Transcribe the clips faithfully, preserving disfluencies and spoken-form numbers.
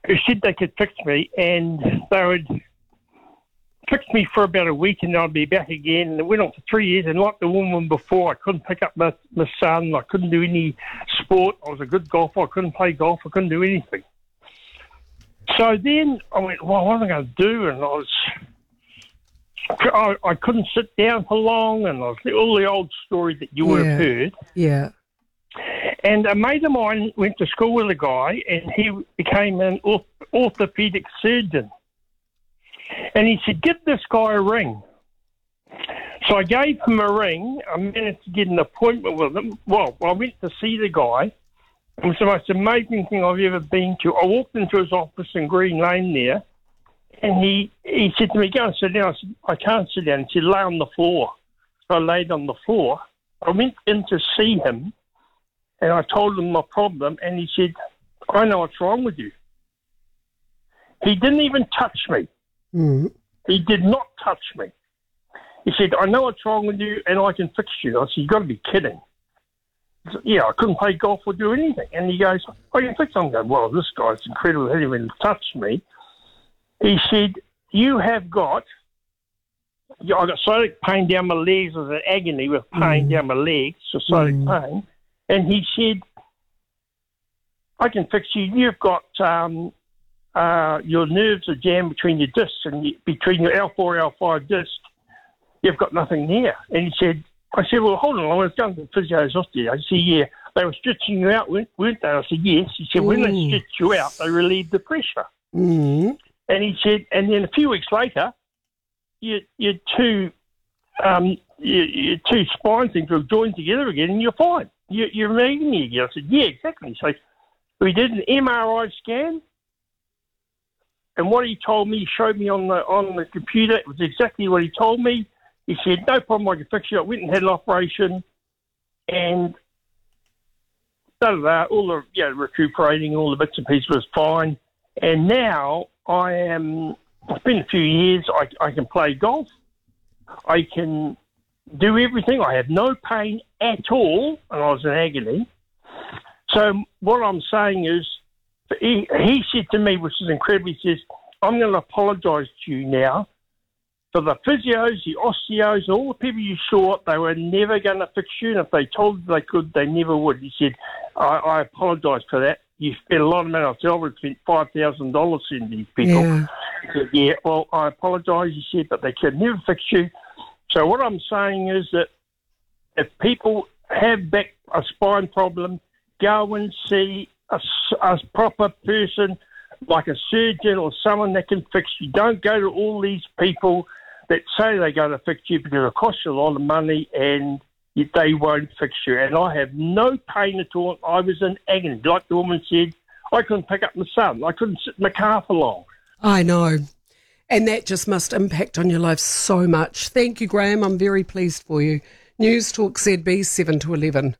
who said they could fix me, and they would fix me for about a week, and I'd be back again. And it went on for three years, and like the woman before, I couldn't pick up my, my son. I couldn't do any sport. I was a good golfer. I couldn't play golf. I couldn't do anything. So then I went, well, what am I going to do? And I was, I, I couldn't sit down for long, and I was, all the old stories that you would yeah. have heard. Yeah. And a mate of mine went to school with a guy, and he became an orth- orthopedic surgeon. And he said, give this guy a ring. So I gave him a ring. I managed to get an appointment with him. Well, I went to see the guy. It was the most amazing thing I've ever been to. I walked into his office in Green Lane there, and he, he said to me, go and sit down. I said, I can't sit down. He said, lay on the floor. So I laid on the floor. I went in to see him, and I told him my problem, and he said, I know what's wrong with you. He didn't even touch me. Mm-hmm. He did not touch me. He said, I know what's wrong with you, and I can fix you. I said, you've got to be kidding. He said, yeah, I couldn't play golf or do anything. And he goes, I can fix it. I'm going, well, this guy's incredible. He didn't even touch me. He said, you have got, yeah, I got psoriatic pain down my legs. It was an agony with pain mm. down my legs, so psoriatic mm. pain. And he said, I can fix you. You've got... Um, Uh, your nerves are jammed between your discs and you, between your L four, L five discs. You've got nothing there. And he said, I said, well, hold on, I was going to the physio's yesterday. I said, yeah, they were stretching you out, weren't they? I said, yes. He said, when they stretch you out, they relieve the pressure. Mm. And he said, and then a few weeks later, your, your two um, your, your two spine things will join together again and you're fine. You, you're making me again. I said, yeah, exactly. So we did an M R I scan. And what he told me, he showed me on the on the computer, it was exactly what he told me. He said, no problem, I can fix you. I went and had an operation, and da, da, da, all the you know, recuperating, all the bits and pieces was fine. And now I am, it's been a few years, I, I can play golf. I can do everything. I have no pain at all, and I was in agony. So what I'm saying is, He, he said to me, which is incredible, he says, I'm going to apologise to you now for the physios, the osteos, all the people you saw. They were never going to fix you, and if they told you they could, they never would. He said, I, I apologise for that. You spent a lot of money. I said, I would spent five thousand dollars in these people. Yeah. He said, yeah, well, I apologise, he said, but they could never fix you. So what I'm saying is that if people have back a spine problem, go and see A, a proper person like a surgeon or someone that can fix you. Don't go to all these people that say they're going to fix you because it costs you a lot of money and they won't fix you. And I have no pain at all. I was in agony. Like the woman said, I couldn't pick up my son. I couldn't sit in my car for long. I know. And that just must impact on your life so much. Thank you, Graham. I'm very pleased for you. News Talk Z B, seven to eleven.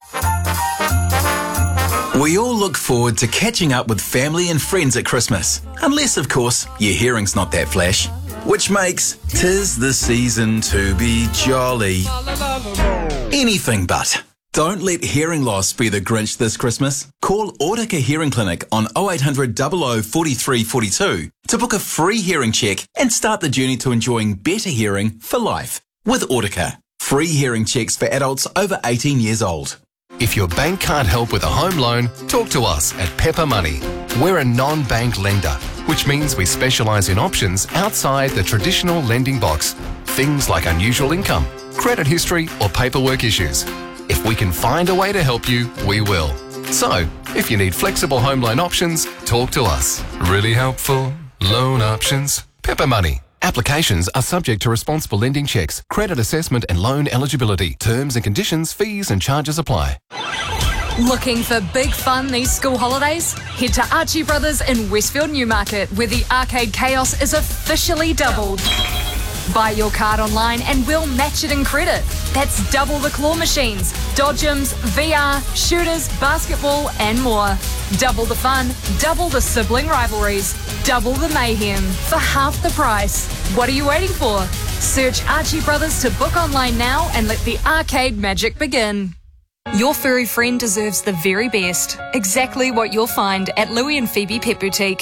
We all look forward to catching up with family and friends at Christmas. Unless, of course, your hearing's not that flash. Which makes "'Tis the season to be jolly" anything but. Don't let hearing loss be the Grinch this Christmas. Call Audica Hearing Clinic on oh eight hundred, oh oh, four three four two to book a free hearing check and start the journey to enjoying better hearing for life. With Audica, free hearing checks for adults over eighteen years old. If your bank can't help with a home loan, talk to us at Pepper Money. We're a non-bank lender, which means we specialise in options outside the traditional lending box. Things like unusual income, credit history or paperwork issues. If we can find a way to help you, we will. So, if you need flexible home loan options, talk to us. Really helpful loan options. Pepper Money. Applications are subject to responsible lending checks, credit assessment and loan eligibility. Terms and conditions, fees and charges apply. Looking for big fun these school holidays? Head to Archie Brothers in Westfield Newmarket, where the arcade chaos is officially doubled. Buy your card online and we'll match it in credit. That's double the claw machines, dodgems, V R, shooters, basketball and more. Double the fun, double the sibling rivalries, double the mayhem for half the price. What are you waiting for? Search Archie Brothers to book online now and let the arcade magic begin. Your furry friend deserves the very best. Exactly what you'll find at Louie and Phoebe Pet Boutique.